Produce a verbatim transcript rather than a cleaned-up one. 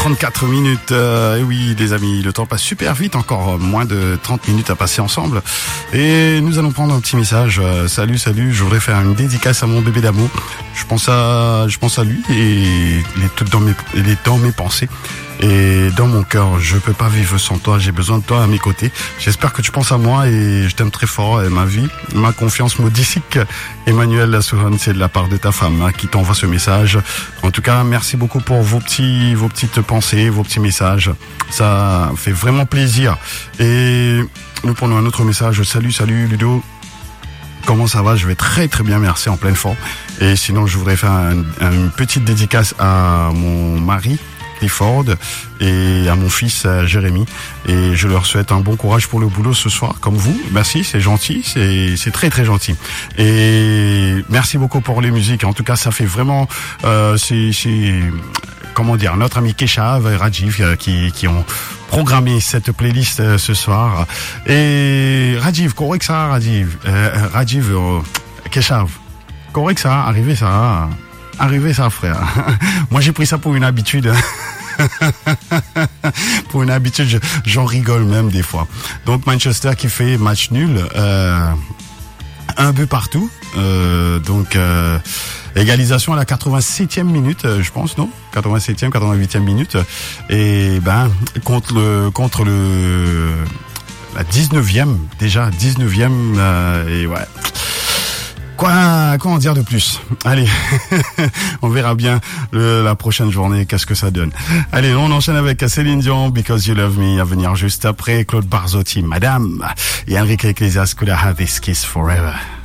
trente-quatre minutes. Euh, et oui, les amis, le temps passe super vite. Encore moins de trente minutes à passer ensemble. Et nous allons prendre un petit message. Euh, salut, salut. Je voudrais faire une dédicace à mon bébé d'amour. Je pense à, je pense à lui et il est tout dans mes, il est dans mes pensées. Et dans mon cœur, je peux pas vivre sans toi, j'ai besoin de toi à mes côtés. J'espère que tu penses à moi et je t'aime très fort et ma vie, ma confiance modique. Emmanuel Lassouane, c'est de la part de ta femme hein, qui t'envoie ce message. En tout cas, merci beaucoup pour vos petits, vos petites pensées, vos petits messages. Ça fait vraiment plaisir. Et nous prenons un autre message. Salut, salut Ludo. Comment ça va? Je vais très très bien, merci, en pleine forme. Et sinon, je voudrais faire un, une petite dédicace à mon mari, Clifford, et à mon fils Jérémy, et je leur souhaite un bon courage pour le boulot ce soir, comme vous. Merci, c'est gentil, c'est c'est très très gentil. Et merci beaucoup pour les musiques. En tout cas, ça fait vraiment, euh, c'est c'est comment dire, notre ami Keshav et Rajiv euh, qui qui ont programmé cette playlist euh, ce soir. Et Rajiv, correct ça, Rajiv, euh, Rajiv, euh, Keshav, correct ça, arrivé ça. Arrivé ça, frère. Moi, j'ai pris ça pour une habitude. Pour une habitude, je, j'en rigole même des fois. Donc, Manchester qui fait match nul. Euh, un but partout. Euh, donc, euh, égalisation à la quatre-vingt-septième minute, je pense, non? quatre-vingt-septième, quatre-vingt-huitième minute. Et ben, contre le, contre le, la dix-neuvième, déjà, dix-neuvième, euh, et ouais. Quoi, quoi en dire de plus? Allez, on verra bien le, la prochaine journée, qu'est-ce que ça donne. Allez, on enchaîne avec Céline Dion, Because You Love Me, à venir juste après, Claude Barzotti, Madame, et Enrique Iglesias, Could I Have This Kiss Forever?